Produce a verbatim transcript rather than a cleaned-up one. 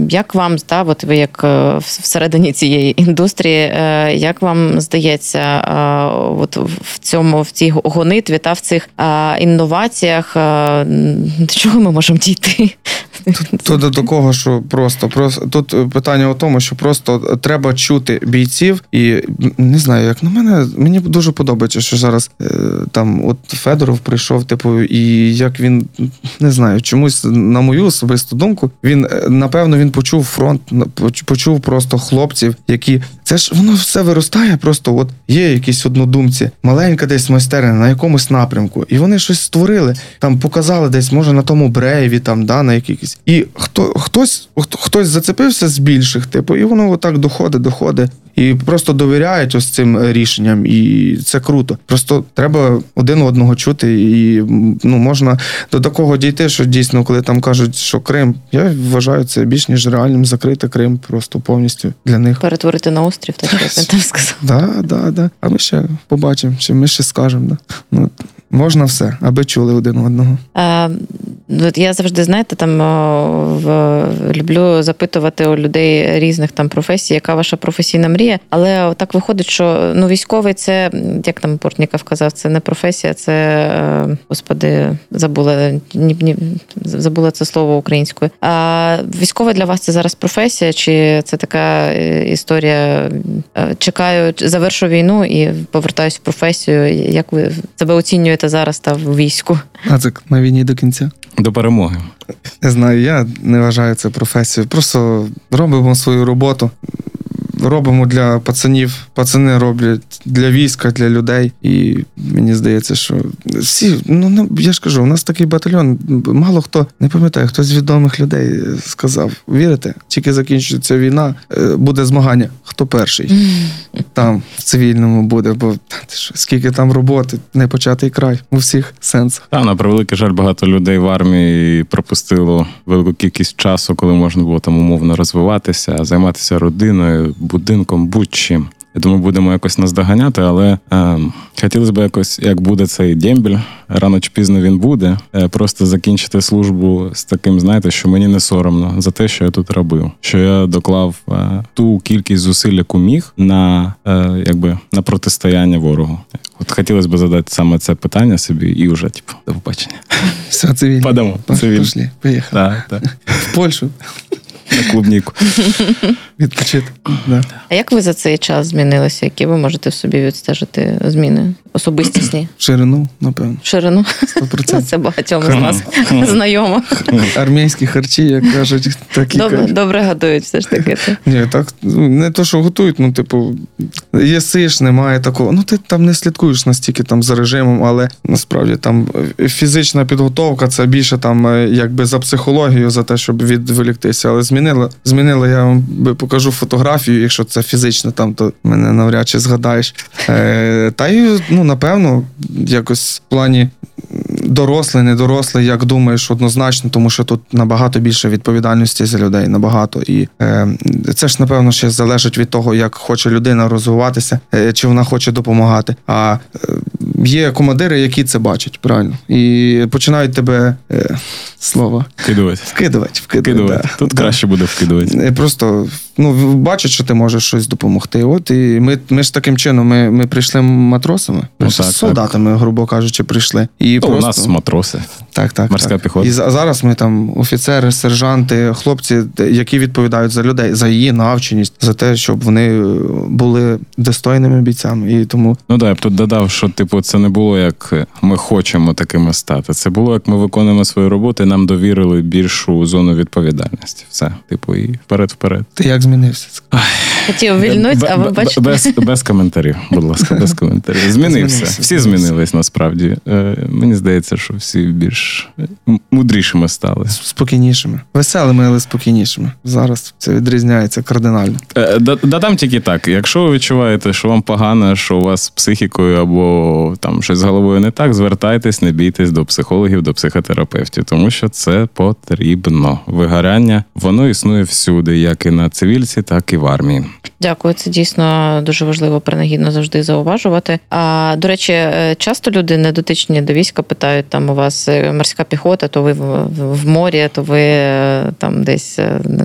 Як вам, та, от ви як всередині цієї індустрії, як вам здається, от в цьому, в цій гонитві та в цих інноваціях, до чого ми можемо дійти? Тут до такого, що просто, просто тут питання у тому, що просто треба чути бійців, і не знаю, як на мене, мені дуже подобається, що зараз там от Федоров прийшов, типу, і як він, не знаю, чомусь, на мою особисту думку, він, напевно, він почув фронт, почув просто хлопців, які, це ж воно все виростає, просто от є якісь однодумці, маленька десь майстерня на якомусь напрямку, і вони щось створили, там показали десь, може, на тому Брейві, там, да, на якихось. І хто, хтось, хтось зацепився з більших, типу, і воно отак доходить, доходить. І просто довіряють ось цим рішенням, і це круто. Просто треба один одного чути, і ну, можна до такого дійти, що дійсно, коли там кажуть, що Крим, я вважаю це більш ніж реальним закрити Крим просто повністю для них. Перетворити на острів, так як він там сказав. Так, так, так. А ми ще побачимо, чи ми ще скажемо. Да? Ну, можна все, аби чули один одного. А, от я завжди, знаєте, там в, люблю запитувати у людей різних там професій, яка ваша професійна мрія, але так виходить, що ну, військовий це, як там Портніков казав, це не професія, це, господи, забула, ні, ні, забула це слово українською. А військовий для вас це зараз професія, чи це така історія, чекаю, завершу війну і повертаюсь в професію, як ви себе оцінюєте зараз та в війську? А це на війні до кінця? До перемоги. Не знаю, я не вважаю це професією. Просто робимо свою роботу. Робимо для пацанів, пацани роблять для війська, для людей. І мені здається, що всі, ну я ж кажу, у нас такий батальйон, мало хто, не пам'ятаю, хтось з відомих людей сказав, вірите, тільки закінчується війна, буде змагання, хто перший. Там, в цивільному буде, бо скільки там роботи, не початий край у всіх сенсах. Та, на превеликий жаль, багато людей в армії пропустило велику кількість часу, коли можна було там умовно розвиватися, займатися родиною, будинком, будь-чим. Я думаю, будемо якось наздоганяти, але е, хотілося б якось, як буде цей дембель, рано чи пізно він буде, е, просто закінчити службу з таким, знаєте, що мені не соромно за те, що я тут робив. Що я доклав е, ту кількість зусиль, яку міг на, е, якби, на протистояння ворогу. От хотілося б задати саме це питання собі і вже, типу, до побачення. Все, цивільно. Падамо, цивільно. Пішли, поїхали. Так, так. В Польщу. На клубніку. Відпочити. Да. А як ви за цей час змінилися? Які ви можете в собі відстежити зміни? Особистісні? Ширину, напевно. Ширину? сто відсотків. Це багатьом з нас знайомо. Армійські харчі, як кажуть, такі Добре, кажуть. добре готують все ж таки. Ні, так, не то, що готують, ну, типу, їсиш, немає такого. Ну, ти там не слідкуєш настільки там за режимом, але насправді там фізична підготовка, це більше там якби за психологію, за те, щоб відволіктися. Але змінила, змінила, я вам покажу фотографію, якщо це фізично, там, то мене навряд чи згадаєш. Е, та й, ну, напевно, якось в плані дорослий, недорослий, як думаєш, однозначно, тому що тут набагато більше відповідальності за людей, набагато. І е, це ж, напевно, ще залежить від того, як хоче людина розвиватися, е, чи вона хоче допомагати. А е, є командири, які це бачать, правильно? І починають тебе, е, слово, Вкидувати. Вкидувати, вкидувати. Вкидувати. Да. Тут Да. краще буде вкидувати. Просто, ну, бачать, що ти можеш щось допомогти. От, і ми, ми ж таким чином, ми, ми прийшли матросами, Ну, з так, солдатами, так. грубо кажучи, прийшли. І Ну, просто... у нас матроси. Так, так. Морська так. піхота. І за- зараз ми там офіцери, сержанти, хлопці, які відповідають за людей, за її навченість, за те, щоб вони були достойними бійцями. І тому... Ну так, я б тут додав, що типу це не було як ми хочемо такими стати. Це було як ми виконуємо свою роботу і нам довірили більшу зону відповідальності. Все, типу, і вперед-вперед. Ти як змінився? Хотів вільнути, а ви бачите? Без, без коментарів, будь ласка, без коментарів. Змінився. Змінився. Всі змінились насправді. Е, мені здається, що всі більш мудрішими стали. Спокійнішими. Веселими, але спокійнішими. Зараз це відрізняється кардинально. Е, да- Додам тільки так. Якщо ви відчуваєте, що вам погано, що у вас з психікою або там щось з головою не так, звертайтесь, не бійтесь до психологів, до психотерапевтів, тому що це потрібно. Вигоряння, воно існує всюди, як і на цивільці, так і в армії. Дякую, це дійсно дуже важливо, принагідно завжди зауважувати. А, до речі, часто люди недотичні до війська питають, там у вас морська піхота, то ви в, в морі, то ви там десь